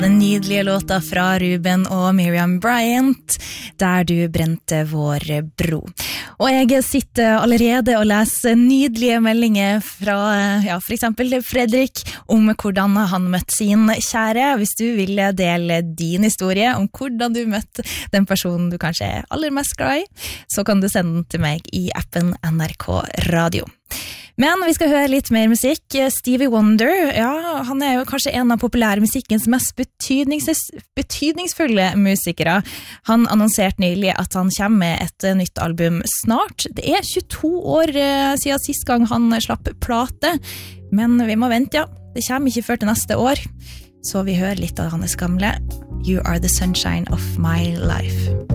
Den nydelige låta fra Ruben og Miriam Bryant, Der du brente vår bro. Og jeg sitter allerede og leser nydelige meldinger fra, for eksempel Fredrik, om hvordan han møtte sin kjære. Hvis du vil dele din historie om hvordan du møtte den personen du kanskje er aller mest glad i, så kan du sende den til meg i appen NRK Radio. Men vi skal høre litt mer musikk. Stevie Wonder, han er jo kanskje en av populærmusikkens mest betydningsfulle musikere. Han annonserte nylig at han kommer med et nytt album snart. Det er 22 år siden sist gang han slapp plate, men vi må vente, Det kommer ikke før til neste år. Så vi hører litt av hans gamle You Are the Sunshine of My Life.